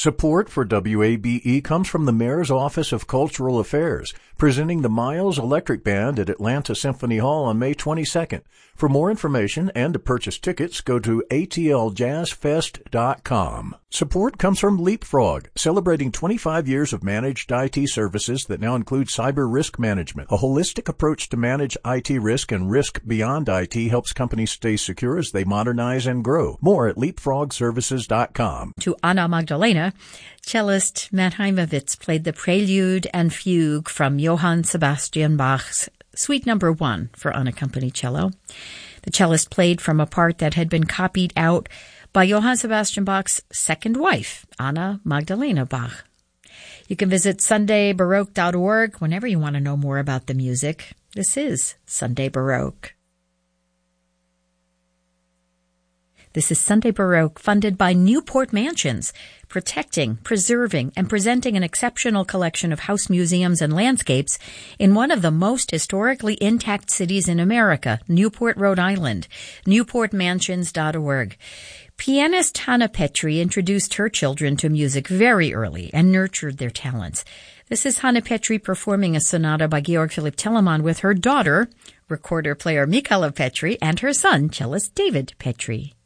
Support for WABE comes from the Mayor's Office of Cultural Affairs, presenting the Miles Electric Band at Atlanta Symphony Hall on May 22nd. For more information and to purchase tickets, go to atljazfest.com. Support comes from Leapfrog, celebrating 25 years of managed IT services that now include cyber risk management. A holistic approach to manage IT risk and risk beyond IT helps companies stay secure as they modernize and grow. More at leapfrogservices.com. To Anna Magdalena, cellist Matt Heimovitz played the Prelude and Fugue from Johann Sebastian Bach's Suite No. 1 for unaccompanied cello. The cellist played from a part that had been copied out by Johann Sebastian Bach's second wife, Anna Magdalena Bach. You can visit SundayBaroque.org whenever you want to know more about the music. This is Sunday Baroque. This is Sunday Baroque, funded by Newport Mansions, protecting, preserving, and presenting an exceptional collection of house museums and landscapes in one of the most historically intact cities in America, Newport, Rhode Island. NewportMansions.org. Pianist Hannah Petrie introduced her children to music very early and nurtured their talents. This is Hannah Petrie performing a sonata by Georg Philipp Telemann with her daughter, recorder-player Michaela Petrie, and her son, cellist David Petrie.